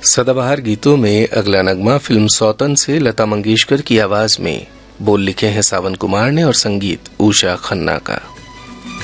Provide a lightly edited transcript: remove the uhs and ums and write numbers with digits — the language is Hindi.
सदाबहार गीतों में अगला नगमा फिल्म सौतन से लता मंगेशकर की आवाज में। बोल लिखे हैं सावन कुमार ने और संगीत उषा खन्ना का।